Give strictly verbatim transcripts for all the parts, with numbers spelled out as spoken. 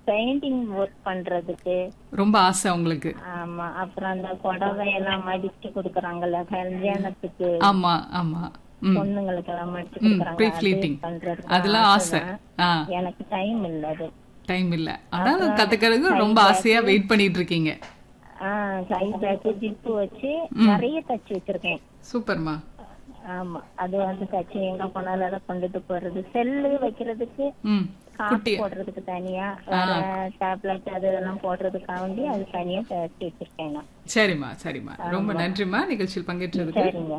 Painting work பண்றதுக்கு ரொம்ப ஆசை உங்களுக்கு. ஆமா. அப்புறம் அந்த புடவை எல்லாம் மடிச்சு கொடுக்கறாங்கல்ல கல்யாணத்துக்கு, ஆமா ஆமா. பொண்ணுங்களுக்கு எல்லாம் மடிச்சு ப்ரீ கொடுக்கறாங்க, ஃபிளீட்டிங் பண்றது அதெல்லாம் ஆசை. ஆ, எனக்கு டைம் இல்ல. அது டைம் இல்ல. ஆனாலும் கத்துக்கிறதுக்கு ரொம்ப ஆசையா வெயிட் பண்ணிட்டு இருக்கீங்க. ஆஹ் கை பேக்கு ஜிப்பு வச்சு நிறைய தச்சு வச்சிருக்கேன். சூப்பர்மா. ஆமா. அது வந்து தச்சு எங்க போனாலும் அதை கொண்டுட்டு போறது. செல்லு வைக்கிறதுக்கு, ம் காசு போடுறதுக்கு தனியா, வேற டேப்லெட் அது எல்லாம் போடுறதுக்காண்டி அது தனியா தச்சு வச்சிருக்கேன் நான். சரிம்மா சரிம்மா, ரொம்ப நன்றிம்மா நிகழ்ச்சியில் பங்கேற்றதுக்கு. சரிங்க.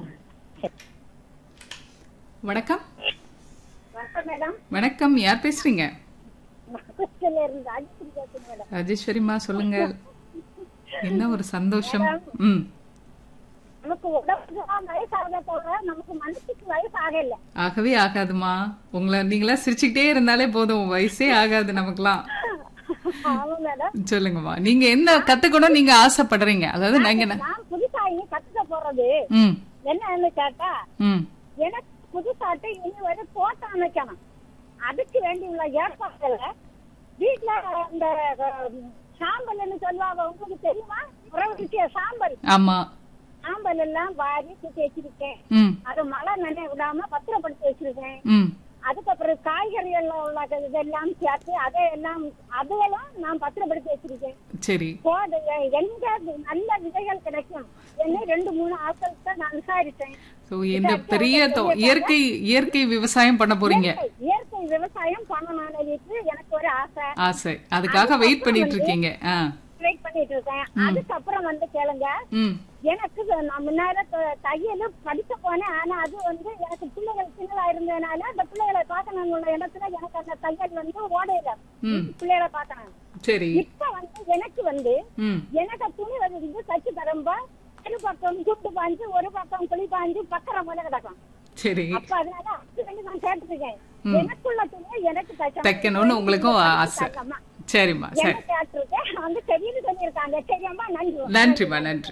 வணக்கம். வணக்கம் மேடம். வணக்கம், யார் பேசுறீங்க? மகாராஷ்டிரால இருந்து ராஜேஸ்வரி பேசுறேன் மேடம். ராஜேஸ்வரிமா சொல்லுங்க. என்ன ஒரு சந்தோஷம். ம் நமக்கு உடம்புக்கு வயசாக தவிர நமக்கு மனசுக்கு வயசு ஆகல. ஆகவே ஆகாதுமா. உங்களை நீங்களா சிரிச்சுக்கிட்டே இருந்தாலே போதும், வயசே ஆகாது நமக்குலாம். ஆமா மேடம். சொல்லுங்கம்மா, நீங்க என்ன கத்துக்கணும் நீங்க ஆசைப்படுறீங்க? அதாவது நாங்க நான் புதுசா இனி கத்துக்க போறது ம் என்னன்னு கேட்டா, ம் எனக்கு புதுசாட்டு இனி ஒரு தோட்டம் அமைக்கணும். அதுக்கு வேண்டி உள்ள ஏற்பாடுல வீட்டுல இந்த சாம்பல்னு சொல்லுவாங்க, உங்களுக்கு தெரியுமா? உறவுக்கு சாம்பல், ஆமா, சாம்பல் எல்லாம் வாரி சுத்தி வச்சிருக்கேன். ம் அது மழை நனைய விடாம பத்திரப்படுத்தி வச்சிருக்கேன். ம் அதுக்கப்புறம் காய்கறிகள் உள்ள இதெல்லாம் சேர்த்து அதையெல்லாம் அதையெல்லாம் நான் பத்திரப்படுத்தி வச்சிருக்கேன். சரி. போது எங்க நல்ல விதைகள் கிடைக்கும் என்ன ரெண்டு மூணு ஆட்களுக்கு நான் விசாரிச்சேன். சோ இந்த பெரிய இயற்கை இயற்கை விவசாயம் பண்ண போறீங்க. இயற்கை விவசாயம் பண்ணணும்னு எனக்கு ஒரு ஆசை. ஆசை. அதுக்காக வெயிட் பண்ணிட்டு இருக்கீங்க. வெயிட் பண்ணிட்டு இருக்கேன். அதுக்கப்புறம் வந்து கேளுங்க, எனக்கு நான் முன்னால தையல் படிக்க போனேன். ஆனா அது வந்து எனக்கு பிள்ளைகள் சின்னதா இருந்ததுனால அந்த பிள்ளைகளை பார்க்கணும் உள்ள இடத்துல எனக்கு அந்த தையல் வந்து ஓடையில பிள்ளைகளை பார்க்கணும். சரி. இப்ப வந்து எனக்கு வந்து எனக்கு துணி வந்து தச்சு தரும்போ ஒரு பக்கம் குண்டு பாஞ்சு ஒரு பக்கம் குழி பாஞ்சு பக்கற போல கிடக்கும். சரி. அப்ப அதனால அது வந்து நான் கேட்டுருக்கேன், எனக்குள்ள துணியை எனக்கு தைக்கணும்னு உங்களுக்கும் ஆசை. சரிம்மா சரி. கேட்டிருக்கேன், அந்த தெரியுது சொல்லியிருக்காங்க. சரியம்மா, நன்றி. நன்றிம்மா நன்றி.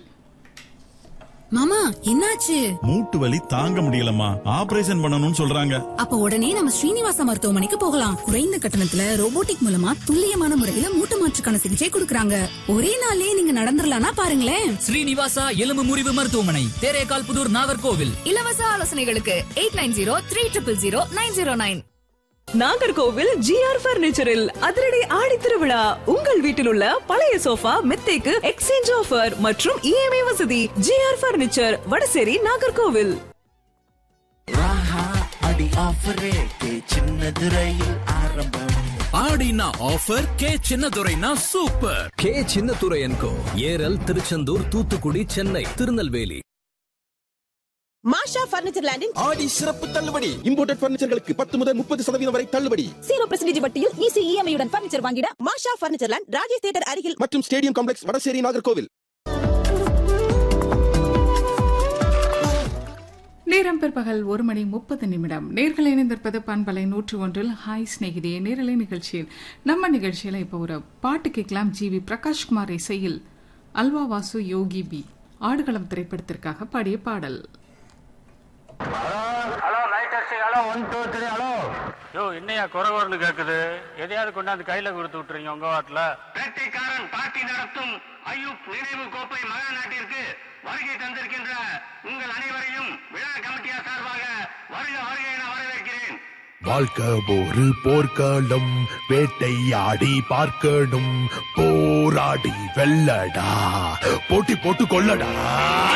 மாமா என்னாச்சு? மூட்டு வலி தாங்க முடியலம்மா, ஆபரேஷன் பண்ணணும்னு சொல்றாங்க. அப்ப உடனே நம்ம ஸ்ரீனிவாசா மருத்துவமனைக்கு போகலாம். குறைந்த கட்டணத்துல ரோபோட்டிக் மூலமா துல்லியமான முறையில மூட்டு மாற்றுக்கான சிகிச்சை கொடுக்கறாங்க. ஒரே நாள்லயே நீங்க நடந்துடலாம்னா பாருங்களேன். ஸ்ரீனிவாசா எலும்பு முறிவு மருத்துவமனை, தேரேகால் புதூர், நாகர்கோவில். இலவச ஆலோசனைகளுக்கு eight nine zero three triple zero nine zero nine. Nagercoil GR பர்னிச்சரில் அதிரடி ஆடி திருவிழா. உங்கள் வீட்டில் உள்ள பழைய சோஃபா மெத்தைக்கு எக்ஸ்சேஞ்ச் ஆஃபர் மற்றும் இஎம்ஐ வசதி. GR furniture, Vadasery, Nagercoil. ஆடினா offer, K சின்னதுரைனா super. K Chinnadurai என்கோ, ஏரல், திருச்செந்தூர், தூத்துக்குடி, சென்னை, திருநெல்வேலி. மாஷா பர்னிச்சர் லேண்டின் ஆடி சிறப்பு தள்ளுபடி. இம்போர்ட்டட் பர்னிச்சர்களுக்கு பத்து முதல் முப்பது சதவீதம் வரை தள்ளுபடி. ஜீரோ பர்சன்டேஜ் வட்டியில் ஈஸி இஎம்ஐயுடன் பர்னிச்சர் வாங்கிட மாஷா பர்னிச்சர் லேண்ட், ராஜேஷ் தியேட்டர் அருகில் மற்றும் ஸ்டேடியம் காம்ப்ளெக்ஸ், வடசேரி, நாகர்கோவில். நேரம் பிற்பகல் ஒரு மணி முப்பது நிமிடம். நேர்கள் இணைந்திருப்பது பண்பலை நூற்று ஒன்றில் ஹாய் ஸ்நேகிதியே நேரலை நிகழ்ச்சியில். நம்ம நிகழ்ச்சியில இப்போ ஒரு பாட்டு கேட்கலாம். ஜி வி பிரகாஷ்குமார் இசையில் அல்வா வாசு, யோகி பி ஆடுகளம் திரைப்படத்திற்காக பாடிய பாடல். ஹலோ லைட் அடிச்சு, hello one two three hello. யோ என்னையா குறை குரல் கேட்குது? எதையாவது கொண்டாந்து கையில கொடுத்து விட்டுறீங்க உங்க வாட்டில். வேட்டைக்காரன் பார்ட்டி நடத்தும் ஐயூப் நினைவு கோப்பை மகா நாட்டிற்கு வருகை தந்திருக்கின்ற உங்கள் அனைவரையும் விழா கமிட்டியா சார்பாக வருக வருகை என வரவேற்கிறேன். வாழ்க்கை ஒரு போர்க்களம், வேட்டையாடி பார்க்கணும், போராடி வெல்லடா, போட்டி போட்டு கொள்ளடா.